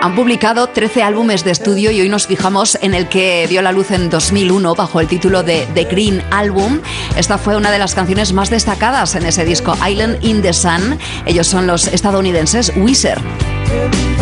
Han publicado 13 álbumes de estudio y hoy nos fijamos en el que vio la luz en 2001 bajo el título de The Green Album. Esta fue una de las canciones más destacadas en ese disco, Island in the Sun. Ellos son los estadounidenses Weezer.